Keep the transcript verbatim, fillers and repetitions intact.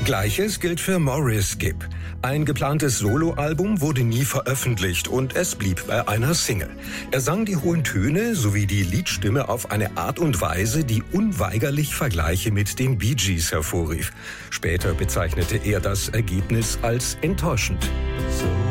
Gleiches gilt für Maurice Gibb. Ein geplantes Soloalbum wurde nie veröffentlicht und es blieb bei einer Single. Er sang die hohen Töne sowie die Liedstimme auf eine Art und Weise, die unweigerlich Vergleiche mit den Bee Gees hervorrief. Später bezeichnete er das Ergebnis als enttäuschend.